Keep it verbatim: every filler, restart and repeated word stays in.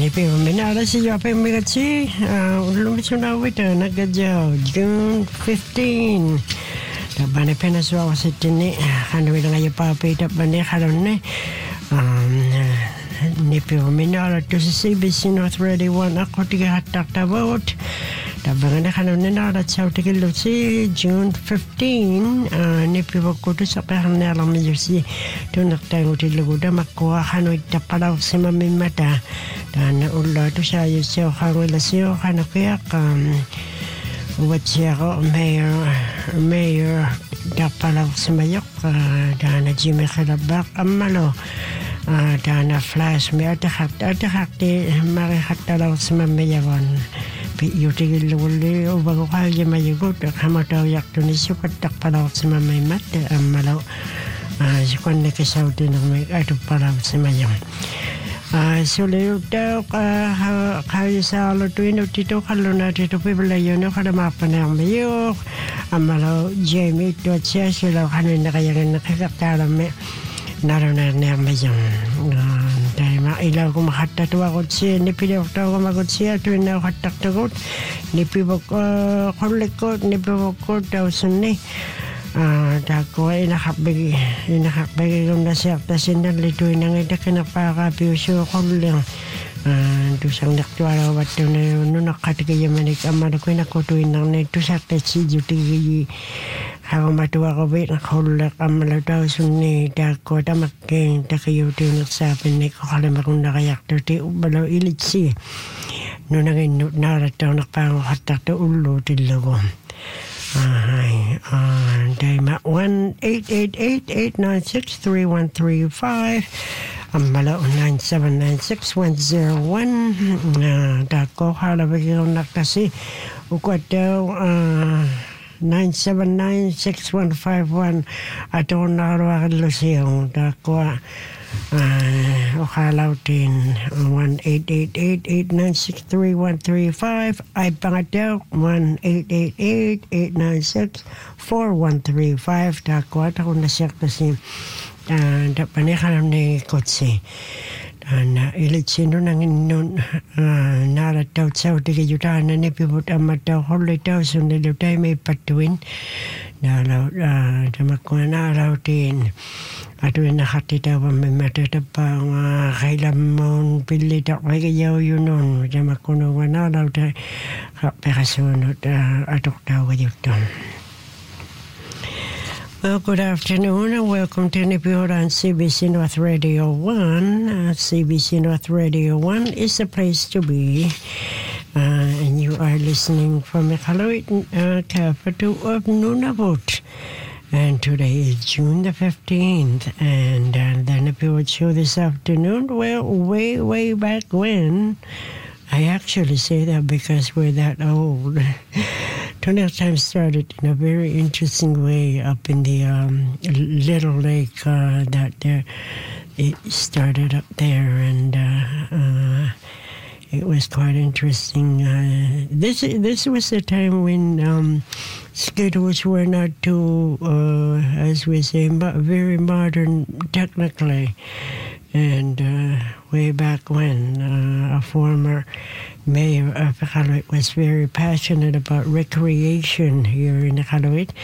Nipi minara si Japan Migachi, Lumisuna Wita, Nagajo, June fifteenth. The Bane Peninsula was sitting there, and we don't have papi, the Bane Harone. Nipi minara to C B C North Radio one, Akotika had talked about. The Bane Harone, that's how to get Lucy, June fifteenth. Nipi Wako to Sapanella Music, to knock down to Luguda Makua, Hanoi, the Palau Simami Mata. Dan ulo to siya yung siya kawala siya kanakaya kam watsiya mayor mayor dapalaw sa mayok dan Jimmy Kalabak amalo dan flash may atakak atakak di marikatalaw sa mamayawan yutigil uli o bago kaya mayugot kamataw yak to ni siya katakpalaw sa mamaymat amalo siya kung nakisaw din ng may atupalaw sa mayawan. So le daw ka kaya sa lo tuino tito kalona tito pibla yun kada mapanang mayo amalo Jamie to siya sila kanina kaya nakakatala me narana na mayo dahil mailaw ko makatatawa ko siya nipilok taw ko magot siya tuwina ko kataktagot nipibok kulikot nipibok ko daw sunni Ah, dako ay nakabig nakabig ng nasakta sinalitoy nang ida kinapakapiuso ko lang ah dusang naktwala wato na no nakatigay manik amano ko nakutoy nang nito sa tesi juti ako matuwa ko wait nakulak amalo daw sunni dako tamaking takayuti nagsapin ni ko kalamakong nakayak ti ubalaw ilitsi no nangin narataw nakpangatak to ulo tilago. Hi, uh, Dama one eight eight eight eight nine six three one three five. Amala nine seven nine six one zero one. Dako halabagil nakasi ukwato nine seven nine six one five one. Ato narawakil siyong dako. Uh, okalaw din one eight eight eight eight nine six three one three five ay pangataw one eight eight eight eight nine six four one three five dako at ako nasyak kasi uh, dapanikalam ni kotse na ilitsino nang inon narataw sa utigayutaan na nipibot amataw holitaw sunilutay may patuin nalaw damakuha na alaw din at wala nakatitaw may matatapang kailan mong pilitak may kayaw yun nun damakuha na alaw tayo pekasunod atok daw kayo doon. Well, good afternoon and welcome to Nipihor on C B C North Radio one. Uh, C B C North Radio one is the place to be. Uh, and you are listening from the Iqaluit, uh, capital of Nunavut. And today is June the fifteenth. And uh, the Nipihor show this afternoon, well, way, way back when. I actually say that because we're that old. Turnout time started in a very interesting way up in the um, little lake uh, that there. It started up there, and uh, uh, it was quite interesting. Uh, this this was the time when um, schedules were not too, uh, as we say, mo- very modern technically. And uh, way back when, uh, a former mayor of Iqaluit was very passionate about recreation here in Iqaluit.